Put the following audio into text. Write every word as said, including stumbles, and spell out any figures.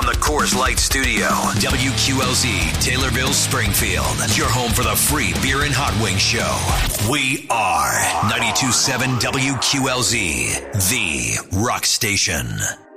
From the Coors Light Studio, W Q L Z, Taylorville, Springfield. Your home for the free beer and hot wing show. We are ninety-two point seven W Q L Z, the rock station.